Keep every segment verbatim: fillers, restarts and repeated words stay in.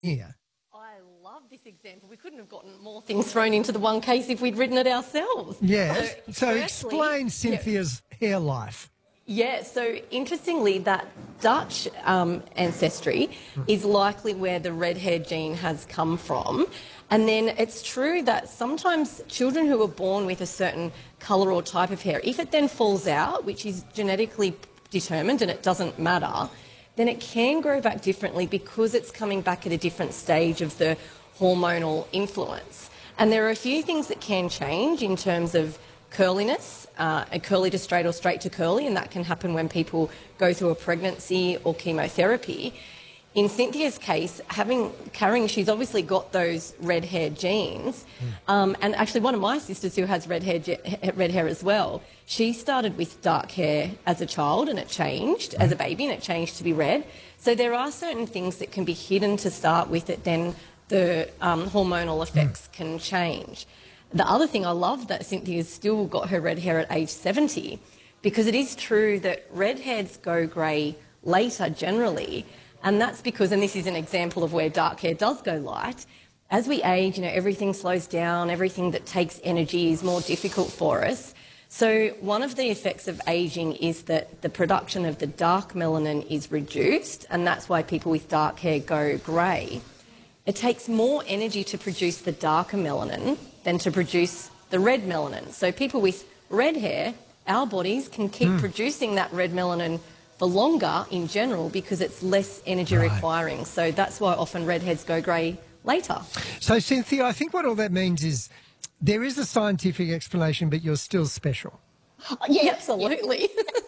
here. I love this example. We couldn't have gotten more things thrown into the one case if we'd written it ourselves. Yes. So, So, firstly, explain Cynthia's yeah. hair life. Yeah, so interestingly, that Dutch um, ancestry mm. is likely where the red hair gene has come from. And then it's true that sometimes children who are born with a certain colour or type of hair, if it then falls out, which is genetically determined and it doesn't matter, then it can grow back differently because it's coming back at a different stage of the hormonal influence. And there are a few things that can change in terms of curliness, uh, a curly to straight or straight to curly, and that can happen when people go through a pregnancy or chemotherapy. In Cynthia's case, having carrying, she's obviously got those red hair genes, mm. um, and actually one of my sisters who has red hair, red hair as well, she started with dark hair as a child and it changed mm. as a baby and it changed to be red. So there are certain things that can be hidden to start with that then the um, hormonal effects mm. can change. The other thing I love that Cynthia's still got her red hair at age seventy, because it is true that redheads go grey later generally, and that's because, and this is an example of where dark hair does go light, as we age, you know, everything slows down, everything that takes energy is more difficult for us. So one of the effects of ageing is that the production of the dark melanin is reduced, and that's why people with dark hair go grey. It takes more energy to produce the darker melanin than to produce the red melanin. So people with red hair, our bodies can keep mm. producing that red melanin for longer in general because it's less energy right. requiring. So that's why often redheads go grey later. So, Cynthia, I think what all that means is there is a scientific explanation, but you're still special. Yeah, yeah absolutely.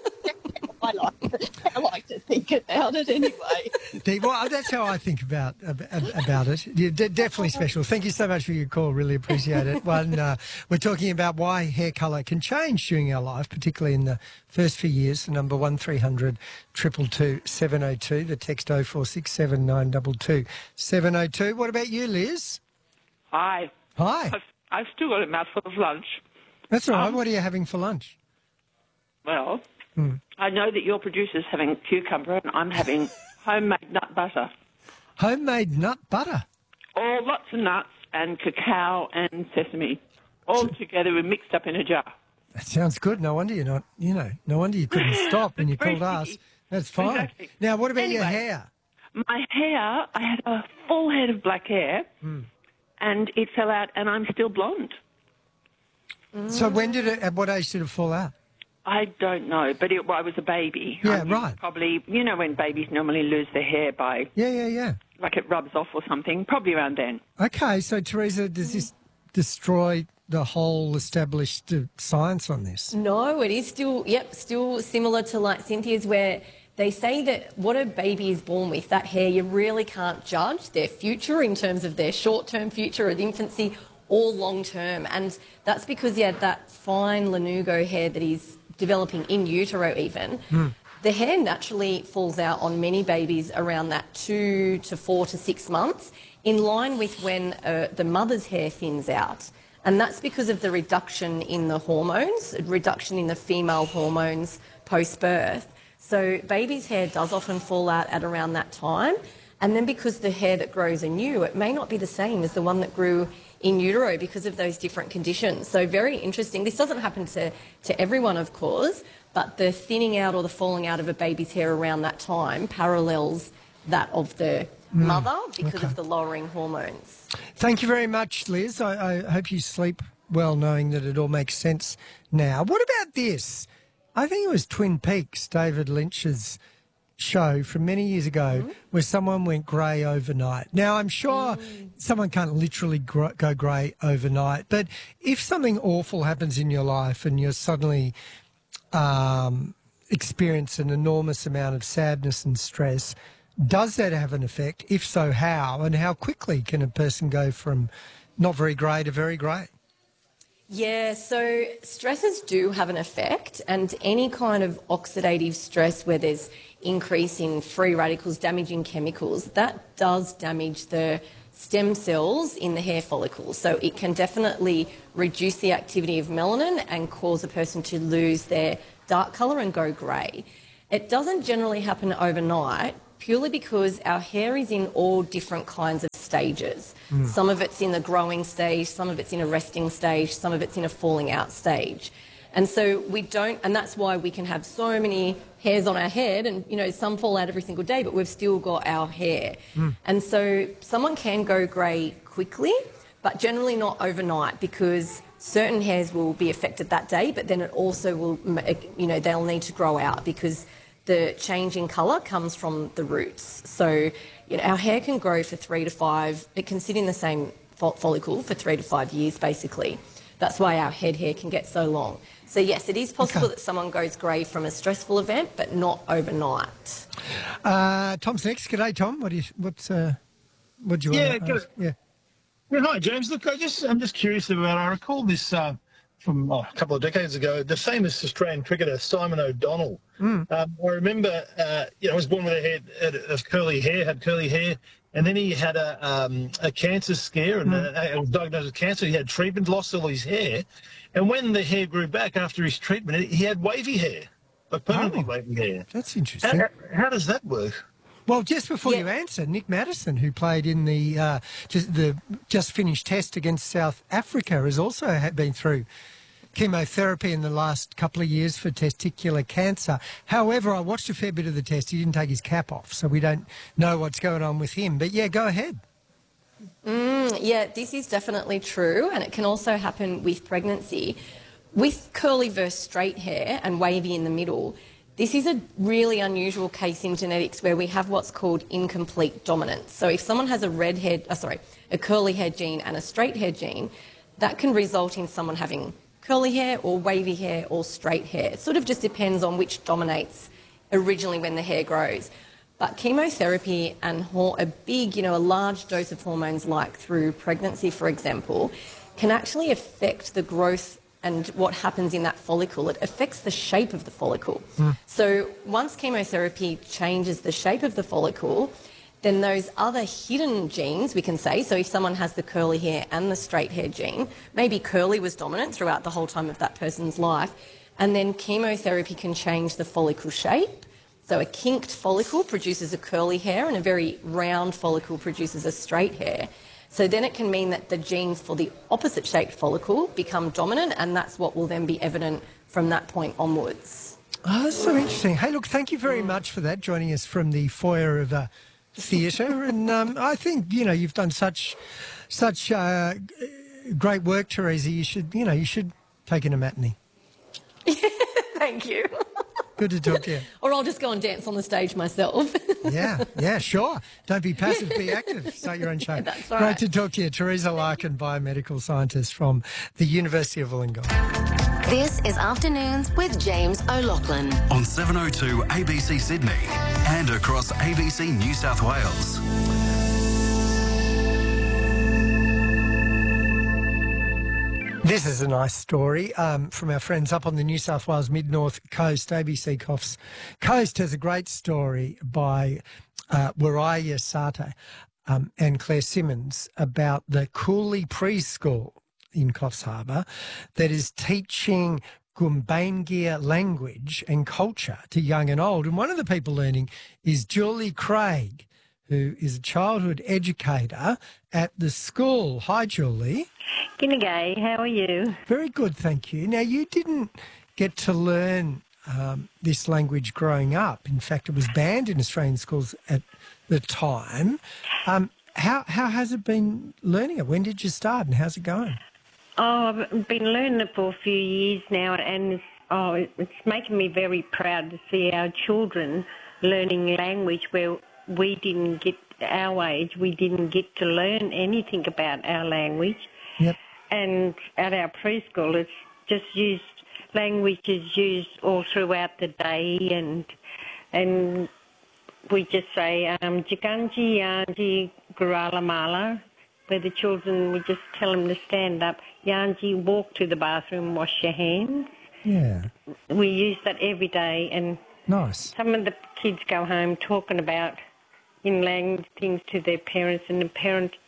I like, I like to think about it anyway. Well, that's how I think about about it. You're de definitely special. Thank you so much for your call. Really appreciate it. One, uh, we're talking about why hair colour can change during our life, particularly in the first few years. The number one three hundred two two two seven oh two. The text oh four six seven nine two two seven oh two. What about you, Liz? Hi. Hi. I've, I've still got a mouthful of lunch. That's all right. Um, what are you having for lunch? Well, hmm. I know that your producer's having cucumber and I'm having homemade nut butter. Homemade nut butter? All lots of nuts and cacao and sesame, all so, together and mixed up in a jar. That sounds good. No wonder you're not, you know, no wonder you couldn't stop when you called us. That's fine. Exactly. Now, what about anyway, your hair? My hair, I had a full head of black hair mm. and it fell out and I'm still blonde. Mm. So when did it, at what age did it fall out? I don't know, but it, well, I was a baby. Yeah, um, right. Probably, you know when babies normally lose their hair by... Yeah, yeah, yeah. Like it rubs off or something, probably around then. Okay, so Teresa, does this destroy the whole established uh, science on this? No, it is still, yep, still similar to like Cynthia's, where they say that what a baby is born with, that hair, you really can't judge their future in terms of their short-term future at infancy or long-term. And that's because, yeah, that fine lanugo hair that is developing in utero even, mm. the hair naturally falls out on many babies around that two to four to six months, in line with when uh, the mother's hair thins out. And that's because of the reduction in the hormones, reduction in the female hormones post-birth. So baby's hair does often fall out at around that time. And then because the hair that grows anew, it may not be the same as the one that grew in utero because of those different conditions. So very interesting. This doesn't happen to, to everyone, of course, but the thinning out or the falling out of a baby's hair around that time parallels that of the mm. mother because okay. of the lowering hormones. Thank you very much, Liz. I, I hope you sleep well knowing that it all makes sense now. What about this? I think it was Twin Peaks, David Lynch's show from many years ago, mm. where someone went grey overnight. Now, I'm sure mm. someone can't literally gr go grey overnight, but if something awful happens in your life and you're suddenly um, experience an enormous amount of sadness and stress, does that have an effect? If so, how? And how quickly can a person go from not very grey to very grey? Yeah, so stresses do have an effect, and any kind of oxidative stress where there's increase in free radicals, damaging chemicals, that does damage the stem cells in the hair follicles. So it can definitely reduce the activity of melanin and cause a person to lose their dark colour and go grey. It doesn't generally happen overnight. purely because our hair is in all different kinds of stages. Mm. Some of it's in the growing stage, some of it's in a resting stage, some of it's in a falling out stage. And so we don't, and that's why we can have so many hairs on our head, and, you know, some fall out every single day, but we've still got our hair. Mm. And so someone can go grey quickly, but generally not overnight, because certain hairs will be affected that day, but then it also will, you know, they'll need to grow out because the change in colour comes from the roots. So, you know, our hair can grow for three to five, it can sit in the same follicle for three to five years, basically. That's why our head hair can get so long. So, yes, it is possible Okay. that someone goes grey from a stressful event, but not overnight. Uh, Tom's next. G'day, Tom. What do you, what's, uh, what do you Yeah, want to good. ask? Yeah. Yeah, hi, James. Look, I just, I'm just curious about, I recall this uh, from oh, a couple of decades ago, the famous Australian cricketer Simon O'Donnell. Mm. Um, I remember, uh, you know, was born with a head of curly hair, had curly hair, and then he had a, um, a cancer scare and mm. uh, was diagnosed with cancer. He had treatment, lost all his hair. And when the hair grew back after his treatment, he had wavy hair, like permanently Oh, wavy hair. That's interesting. How, how does that work? Well, just before Yeah. you answer, Nick Maddison, who played in the uh, just the just finished test against South Africa, has also had been through chemotherapy in the last couple of years for testicular cancer. However, I watched a fair bit of the test. He didn't take his cap off, so we don't know what's going on with him. But yeah, go ahead. Mm, yeah, this is definitely true, and it can also happen with pregnancy. With curly versus straight hair and wavy in the middle, this is a really unusual case in genetics where we have what's called incomplete dominance. So if someone has a red hair, oh, sorry, a curly hair gene and a straight hair gene, that can result in someone having curly hair or wavy hair or straight hair. It sort of just depends on which dominates originally when the hair grows. But chemotherapy and a big, you know, a large dose of hormones like through pregnancy, for example, can actually affect the growth and what happens in that follicle. It affects the shape of the follicle. Mm. So once chemotherapy changes the shape of the follicle, then those other hidden genes, we can say, so if someone has the curly hair and the straight hair gene, maybe curly was dominant throughout the whole time of that person's life, and then chemotherapy can change the follicle shape. So a kinked follicle produces a curly hair and a very round follicle produces a straight hair. So then it can mean that the genes for the opposite shaped follicle become dominant, and that's what will then be evident from that point onwards. Oh, that's so interesting. Hey, look, thank you very much for that, joining us from the foyer of uh, theatre. And um, I think, you know, you've done such such uh, great work, Teresa. You should, you know, you should take in a matinee. Thank you. Good to talk to you. Or I'll just go and dance on the stage myself. Yeah, yeah, sure. Don't be passive, be active. Start your own show. That's right. Great to talk to you. Teresa Larkin, biomedical scientist from the University of Wollongong. This is Afternoons with James O'Loughlin. On seven oh two A B C Sydney and across A B C New South Wales. This is a nice story um, from our friends up on the New South Wales Mid-North Coast. A B C Coffs Coast has a great story by uh, Waraya Sate um, and Claire Simmons about the Cooley Preschool in Coffs Harbour that is teaching Gumbaynggirr language and culture to young and old. And one of the people learning is Julie Craig, who is a childhood educator at the school. Hi, Julie. G'day, how are you? Very good, thank you. Now, you didn't get to learn um, this language growing up. In fact, it was banned in Australian schools at the time. Um, how how has it been learning it? When did you start and how's it going? Oh, I've been learning it for a few years now, and it's, oh, it's making me very proud to see our children learning language where we didn't get, our age, we didn't get to learn anything about our language. Yep. And at our preschool, it's just used, language is used all throughout the day, and and we just say, um, Jiganji Yanji Guralamala, where the children, we just tell them to stand up. Yanji, walk to the bathroom, wash your hands. Yeah. We use that every day, and Nice. some of the kids go home talking about in language things to their parents, and the parents,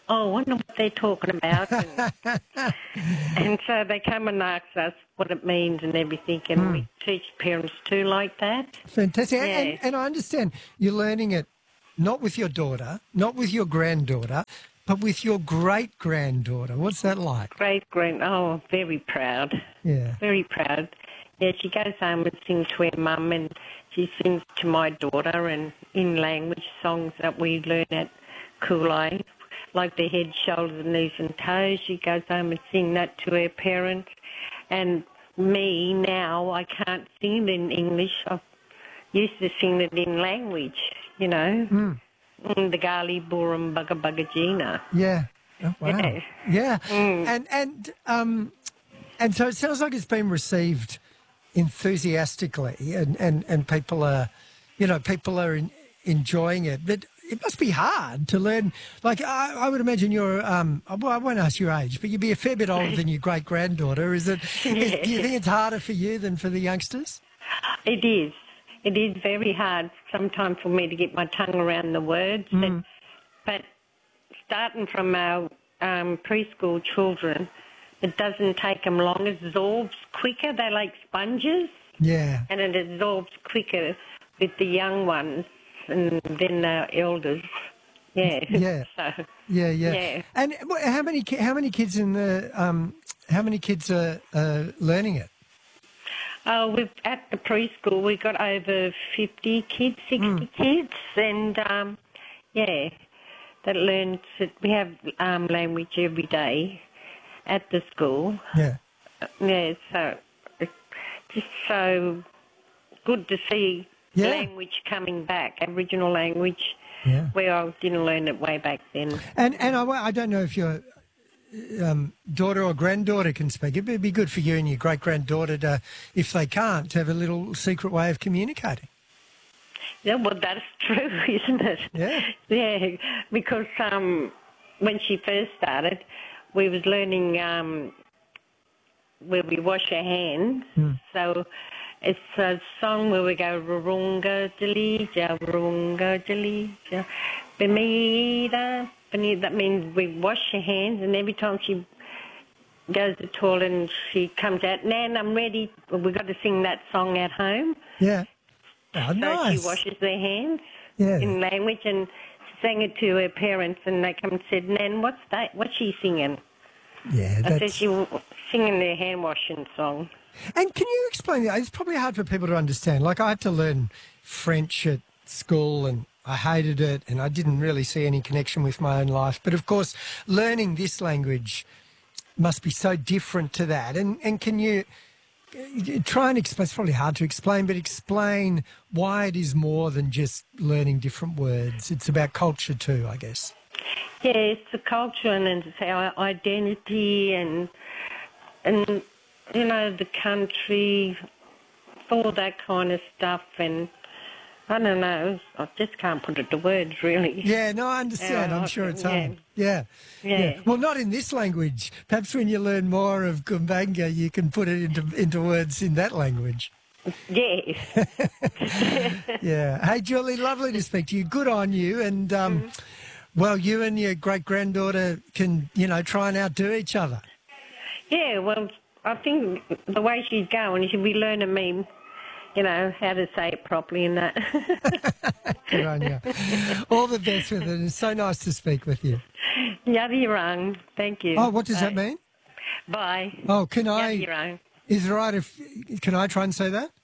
oh, I wonder what they're talking about. And, and so they come and ask us what it means and everything, and mm. we teach parents too like that. Fantastic. Yeah. And, and I understand you're learning it not with your daughter, not with your granddaughter, but with your great-granddaughter. What's that like? Great-grand, oh, very proud. Yeah. Very proud. Yeah, she goes home and sings to her mum, and she sings to my daughter and in language songs that we learn at Kulai, like the head, shoulders, knees and toes. She goes home and sings that to her parents. And me, now, I can't sing it in English. I used to sing it in language, you know. Mm. The Gali Burum Bugga Bugga Gina. Yeah. Oh, wow. Yeah. Yeah. Mm. And, and, um, and so it sounds like it's been received enthusiastically, and, and, and people are, you know, people are in, enjoying it. But it must be hard to learn. Like, I, I would imagine you're, um, well, I won't ask your age, but you'd be a fair bit older than your great-granddaughter. Is it, Yeah. is, do you think it's harder for you than for the youngsters? It is. It is very hard sometimes for me to get my tongue around the words. Mm. But, but starting from our um, preschool children, it doesn't take them long. It absorbs quicker. They're like sponges. Yeah. And it absorbs quicker with the young ones and then the elders. Yeah. Yeah. So, Yeah, yeah. Yeah. And wh- how many ki- how many kids in the um how many kids are uh, learning it? Uh, we've, at the preschool, we've got over fifty kids, sixty Mm. kids, and, um, yeah, that learn, to, we have um, language every day at the school. Yeah. Yeah, so it's just so good to see Yeah. language coming back, Aboriginal language, Yeah. where I didn't learn it way back then. And and I, I don't know if your um, daughter or granddaughter can speak. It'd be good for you and your great granddaughter to, if they can't, to have a little secret way of communicating. Yeah, well, that's true, isn't it? Yeah. Yeah, because um, when she first started, we was learning um, where we wash our hands. Mm. So it's a song where we go, Rurunga Jalija, Rurunga Jalija, Bemida, Benida. That means we wash your hands, and every time she goes to the toilet and she comes out, Nan, I'm ready. Well, we've got to sing that song at home. Yeah. Oh, So nice. she washes their hands Yeah. in language, and she sang it to her parents, and they come and said, Nan, what's that? What's she singing? Yeah, I said that's... she was singing their hand washing song. And can you explain that? It's probably hard for people to understand. Like, I had to learn French at school, and I hated it, and I didn't really see any connection with my own life. But, of course, learning this language must be so different to that. And, and can you try and explain, it's probably hard to explain, but explain why it is more than just learning different words. It's about culture too, I guess. Yeah, it's the culture and it's our identity and, and you know, the country, all that kind of stuff. And I don't know, I just can't put it to words, really. Yeah, no, I understand. Yeah, I'm sure it's yeah. hard. Yeah. Yeah. Well, not in this language. Perhaps when you learn more of Gumbanga, you can put it into into words in that language. Yes. Yeah. Hey, Julie, lovely to speak to you. Good on you. And, um, Mm-hmm. well, you and your great-granddaughter can, you know, try and outdo each other. Yeah, well, I think the way she's going, she'll be learning me, you know, how to say it properly and that. Good on you. All the best with it. It's so nice to speak with you. Yaddirang. Thank you. Oh, what does that Bye. mean? Bye. Oh, can I... Yaddirang. Is it right if... Can I try and say that?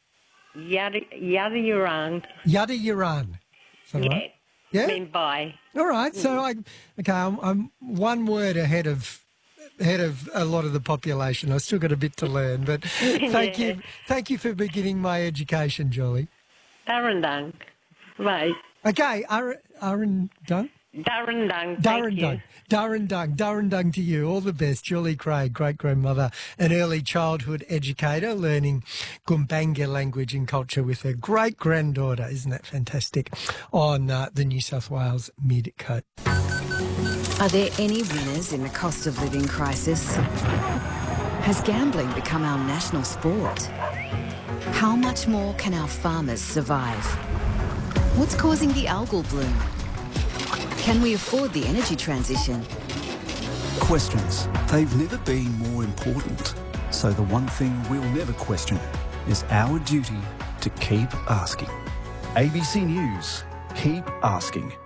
Yaddirang. Yada Yaran. Is that Yeah. right? Yeah? I mean, bye. All right. So, I, okay, I'm, I'm one word ahead of ahead of a lot of the population. I've still got a bit to learn, but thank Yeah. you, thank you for beginning my education, Julie. Darrendang. Right. Okay, Ar- Aaron Dung? Darrendang. Thank Darren you. Dung. Darren Dung. Darren Dung to you. All the best. Julie Craig, great-grandmother, an early childhood educator, learning Gumbanga language and culture with her great-granddaughter. Isn't that fantastic? On uh, the New South Wales Mid-Coast. Are there any winners in the cost of living crisis? Has gambling become our national sport? How much more can our farmers survive? What's causing the algal bloom? Can we afford the energy transition? Questions. They've never been more important. So the one thing we'll never question is our duty to keep asking. A B C News. Keep asking.